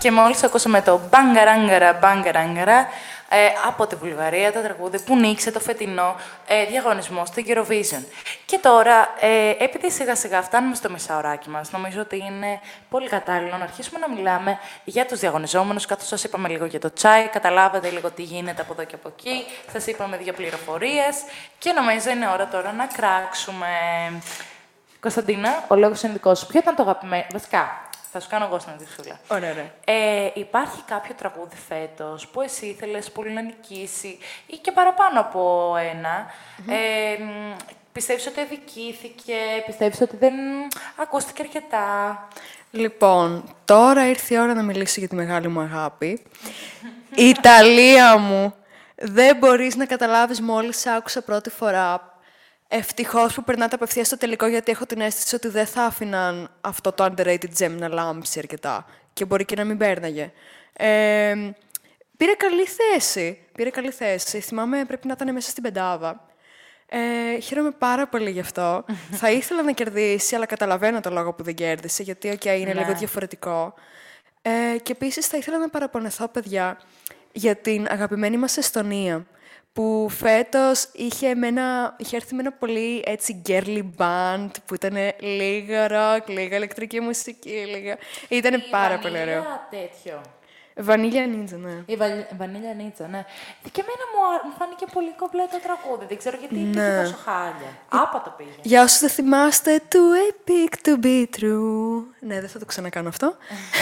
Και μόλις ακούσαμε το Μπαγκαράγκαρα Μπαγκαράγκαρα από τη Βουλγαρία, το τραγούδι που νίκησε το φετινό διαγωνισμό στο Eurovision. Και τώρα, επειδή σιγά-σιγά φτάνουμε στο μισάωράκι μας, νομίζω ότι είναι πολύ κατάλληλο να αρχίσουμε να μιλάμε για τους διαγωνιζόμενους, καθώς σας είπαμε λίγο για το τσάι, καταλάβατε λίγο τι γίνεται από εδώ και από εκεί, σας είπαμε 2 πληροφορίες και νομίζω είναι ώρα τώρα να κράξουμε. Κωνσταντίνα, ο λόγος είναι δικός σου. Ποιο ήταν το αγαπημένο, βασικά, θα σου κάνω εγώ στην αντιξούλα. Ωραία. Υπάρχει κάποιο τραγούδι φέτος που εσύ ήθελες πολύ να νικήσει ή και παραπάνω από ένα. Πιστεύεις ότι αδικήθηκε, πιστεύεις ότι δεν ακούστηκε αρκετά. Λοιπόν, τώρα ήρθε η ώρα να μιλήσω για τη μεγάλη μου αγάπη. Η Ιταλία μου. Δεν μπορείς να καταλάβεις μόλις άκουσα πρώτη φορά. Ευτυχώς που περνάτε απευθείας στο τελικό, γιατί έχω την αίσθηση ότι δεν θα άφηναν αυτό το underrated gem να λάμψει αρκετά. Και μπορεί και να μην πέρναγε. Πήρε καλή θέση. Θυμάμαι πρέπει να ήταν μέσα στην πεντάδα. Χαίρομαι πάρα πολύ γι' αυτό. Θα ήθελα να κερδίσει, αλλά καταλαβαίνω το λόγο που δεν κέρδισε, γιατί είναι λίγο διαφορετικό. Και επίσης θα ήθελα να παραπονεθώ, παιδιά, για την αγαπημένη μας Εστονία, που φέτος είχε έρθει με ένα πολύ έτσι girly band, που ήταν λίγο rock, λίγο ηλεκτρική μουσική, Ήταν πάρα πολύ ωραίο. Τέτοιο. Βανίλια Νίτσα, ναι. Η Βανίλια Νίτσα, ναι. Και εμένα μου φάνηκε πολύ κομπλέ το τραγούδι. Δεν ξέρω γιατί πήγε τόσο χάλια. Άπατο πήγε. Για όσους δεν θυμάστε, too epic to be true. Ναι, δεν θα το ξανακάνω αυτό.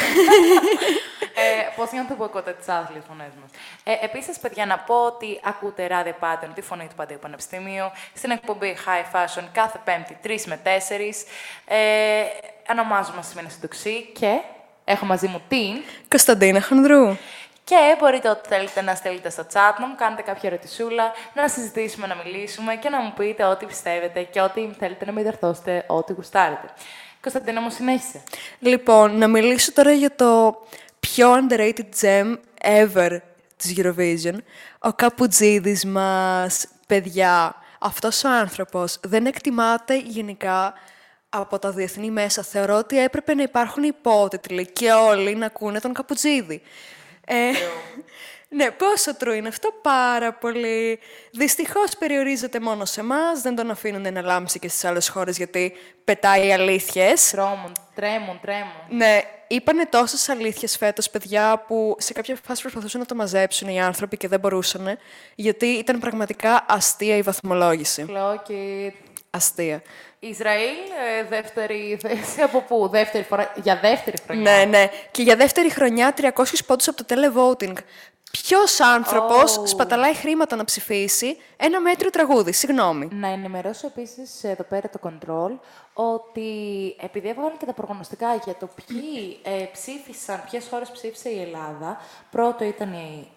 Πώς για να το μποϊκότε τις άθλιες φωνές μας. Επίσης, παιδιά, να πω ότι ακούτε Radio Pattern, τη φωνή του Παντίου Πανεπιστημίου, στην εκπομπή High Fashion κάθε Πέμπτη 3 με 4. Ονομάζομαι Σημαίνει Συντοξή και έχω μαζί μου την Κωνσταντίνα Χανδρού. Και μπορείτε ό,τι θέλετε να στείλετε στο chat, να μου κάνετε κάποια ερωτησούλα, να συζητήσουμε, να μιλήσουμε και να μου πείτε ό,τι πιστεύετε και ό,τι θέλετε να με διορθώσετε, ό,τι γουστάρετε. Κωνσταντίνα, μου συνέχισε. Λοιπόν, να μιλήσω τώρα για το πιο underrated gem ever της Eurovision. Ο Καπουτζίδης μας, παιδιά, αυτός ο άνθρωπος δεν εκτιμάται γενικά από τα διεθνή μέσα. Θεωρώ ότι έπρεπε να υπάρχουν υπότιτλοι και όλοι να ακούνε τον Καπουτζίδη. Ναι, πόσο true είναι αυτό, πάρα πολύ. Δυστυχώς περιορίζεται μόνο σε εμάς, δεν τον αφήνουν να λάμψει και στις άλλες χώρες, γιατί πετάει αλήθειες. Τρέμουν. Ναι, είπανε τόσες αλήθειες φέτος, παιδιά, που σε κάποια φάση προσπαθούσαν να το μαζέψουν οι άνθρωποι και δεν μπορούσαν, γιατί ήταν πραγματικά αστεία η βαθμολόγηση. Αστεία. Ισραήλ, δεύτερη θέση από πού, για δεύτερη χρονιά. Ναι. Και για δεύτερη χρονιά 300 πόντους από το televoting. Ποιος άνθρωπος σπαταλάει χρήματα να ψηφίσει ένα μέτριο τραγούδι, συγγνώμη. Να ενημερώσω επίσης εδώ πέρα το control ότι επειδή έβγαλαν και τα προγνωστικά για το ποιες χώρες ψήφισε η Ελλάδα, πρώτο ήταν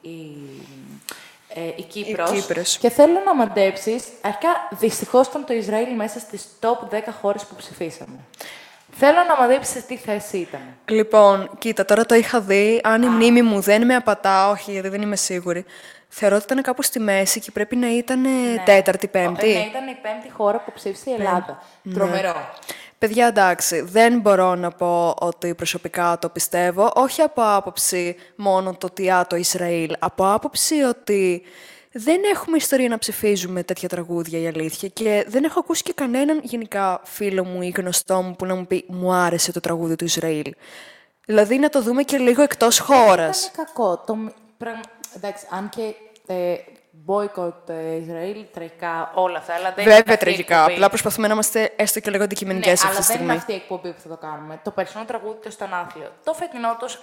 η Κύπρος. Και θέλω να μαντέψεις, αρχικά δυστυχώς ήταν το Ισραήλ μέσα στις top 10 χώρες που ψηφίσαμε. Θέλω να μαντέψεις τι θέση ήταν. Λοιπόν, κοίτα, τώρα το είχα δει. Αν η μνήμη μου δεν με απατά, όχι, γιατί δεν είμαι σίγουρη. Θεωρώ ότι ήταν κάπου στη μέση και πρέπει να ήταν τέταρτη, πέμπτη. Ναι, ήταν η πέμπτη χώρα που ψήφισε η Ελλάδα. Τρομερό. Παιδιά, εντάξει, δεν μπορώ να πω ότι προσωπικά το πιστεύω. Όχι από άποψη μόνο το το Ισραήλ. Από άποψη ότι δεν έχουμε ιστορία να ψηφίζουμε τέτοια τραγούδια, η αλήθεια. Και δεν έχω ακούσει και κανέναν γενικά φίλο μου ή γνωστό μου που να μου πει «Μου άρεσε το τραγούδι του Ισραήλ». Δηλαδή να το δούμε και λίγο εκτός χώρας. Δεν είναι κακό. Εντάξει, αν και boycott Ισραήλ, τραγικά, όλα αυτά. Αλλά δεν βέβαια τραγικά. Απλά προσπαθούμε να είμαστε έστω και λίγο αντικειμενικές αυτή τη στιγμή. Αλλά δεν είναι αυτή η εκπομπή που θα το κάνουμε. Το περσινό τραγούδι του ήταν άθλιο. Το φετινό τους.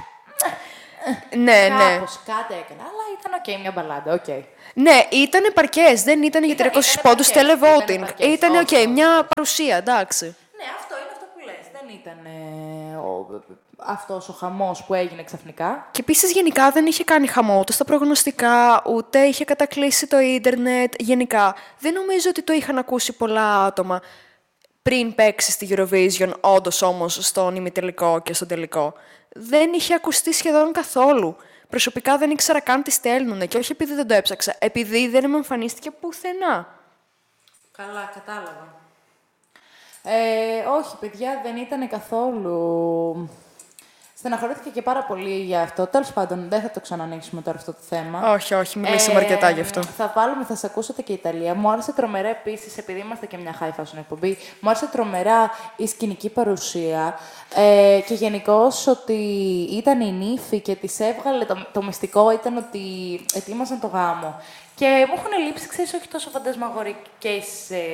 Ναι. Κάπως κάτι έκανε. Αλλά ήταν οκ, μια μπαλάντα. Okay. Ναι, ήταν επαρκές. Δεν ήταν για 300 πόντους televoting. Ήταν οκ, μια παρουσία, εντάξει. Ναι, αυτό είναι αυτό που λες. Δεν ήταν αυτός ο χαμός που έγινε ξαφνικά. Και επίσης γενικά δεν είχε κάνει χαμό ούτε στα προγνωστικά, ούτε είχε κατακλείσει το ίντερνετ. Γενικά δεν νομίζω ότι το είχαν ακούσει πολλά άτομα πριν παίξει στη Eurovision, όντως όμως στον ημιτελικό και στον τελικό. Δεν είχε ακουστεί σχεδόν καθόλου. Προσωπικά δεν ήξερα καν τι στέλνουνε και όχι επειδή δεν το έψαξα, επειδή δεν με εμφανίστηκε πουθενά. Καλά, κατάλαβα. Όχι, παιδιά, δεν ήταν καθόλου Στεναχωρήθηκα και πάρα πολύ για αυτό. Τέλος πάντων, δεν θα το ξανανοίξουμε τώρα αυτό το θέμα. Όχι, όχι, μιλήσαμε αρκετά γι' αυτό. Θα σε ακούσετε και η Ιταλία. Μου άρεσε τρομερά επίσης, επειδή είμαστε και μια high fashion εκπομπή, μου άρεσε τρομερά η σκηνική παρουσία και γενικώς ότι ήταν η νύφη και της έβγαλε το μυστικό ήταν ότι ετοίμαζαν το γάμο. Και μου έχουν λείψει, ξέρεις, όχι τόσο φαντασμαγορικές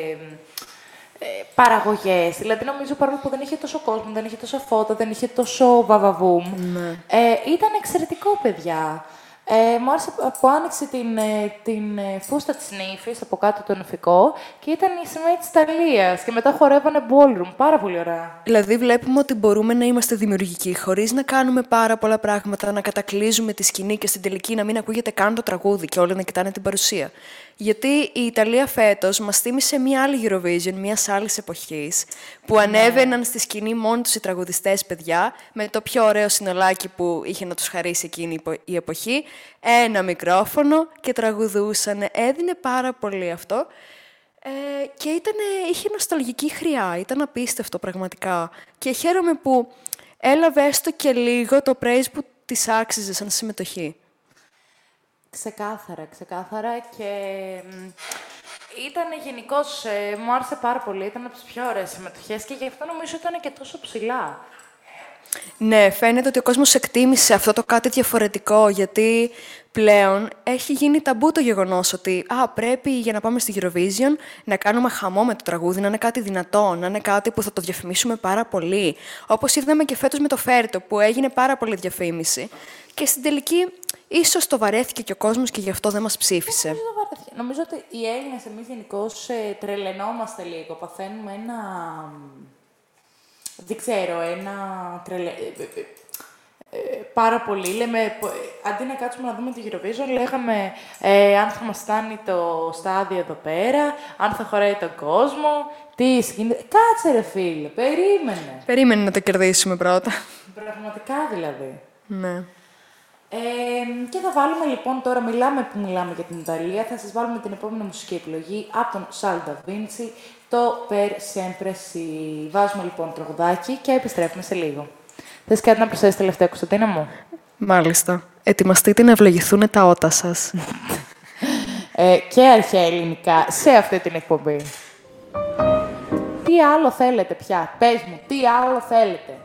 παραγωγές. Δηλαδή, νομίζω παρόλο που δεν είχε τόσο κόσμο, δεν είχε τόσο φώτα, δεν είχε τόσο βαβαβούμ. Ναι. Ήταν εξαιρετικό, παιδιά. Μου άρεσε που άνοιξε την φούστα της νύφης από κάτω το νηφικό και ήταν η σημαία της Ιταλίας. Και μετά χορεύανε ballroom. Πάρα πολύ ωραία. Δηλαδή, βλέπουμε ότι μπορούμε να είμαστε δημιουργικοί χωρίς να κάνουμε πάρα πολλά πράγματα, να κατακλείζουμε τη σκηνή και στην τελική να μην ακούγεται καν το τραγούδι και όλοι να κοιτάνε την παρουσία. Γιατί η Ιταλία φέτος μας θύμισε μια άλλη Eurovision, μιας άλλης εποχής, που ανέβαιναν στη σκηνή μόνοι τους οι τραγουδιστές, παιδιά, με το πιο ωραίο συνολάκι που είχε να τους χαρίσει εκείνη η εποχή, ένα μικρόφωνο και τραγουδούσαν. Έδινε πάρα πολύ αυτό. Και είχε νοσταλγική χρειά, ήταν απίστευτο πραγματικά. Και χαίρομαι που έλαβε έστω και λίγο το praise που της άξιζε σαν συμμετοχή. Ξεκάθαρα και ήταν γενικώς, μου άρεσε πάρα πολύ, ήταν από τις πιο ωραίες συμμετοχές και γι' αυτό νομίζω ήταν και τόσο ψηλά. Ναι, φαίνεται ότι ο κόσμος εκτίμησε αυτό το κάτι διαφορετικό, γιατί πλέον έχει γίνει ταμπού το γεγονός ότι πρέπει για να πάμε στη Eurovision να κάνουμε χαμό με το τραγούδι, να είναι κάτι δυνατό, να είναι κάτι που θα το διαφημίσουμε πάρα πολύ. Όπως είδαμε και φέτος με το Φέρτο, που έγινε πάρα πολύ διαφήμιση. Και στην τελική, ίσως το βαρέθηκε και ο κόσμος και γι' αυτό δεν μας ψήφισε. Νομίζω ότι οι Έλληνες εμείς γενικώς τρελαινόμαστε λίγο. Παθαίνουμε ένα... Δεν ξέρω, πάρα πολύ. Λέμε, αντί να κάτσουμε να δούμε τη Eurovision, λέγαμε αν θα μας φτάνει το στάδιο εδώ πέρα, αν θα χωράει τον κόσμο, τι σκηνή... Κάτσε ρε φίλε, περίμενε. Περίμενε να το κερδίσουμε πρώτα. Πραγματικά δηλαδή. Ναι. Και θα βάλουμε λοιπόν τώρα, μιλάμε για την Ιταλία, θα σας βάλουμε την επόμενη μουσική επιλογή από τον Σάλτα Βίντσι, το Per Sempre Si. Βάζουμε λοιπόν τραγουδάκι και επιστρέφουμε σε λίγο. Θες κάτι να προσθέσεις τελευταία, Κωνσταντίνα μου? Μάλιστα. Ετοιμαστείτε να ευλογηθούν τα ότα σας. Και αρχαία ελληνικά σε αυτή την εκπομπή. Τι άλλο θέλετε πια, πες μου, τι άλλο θέλετε?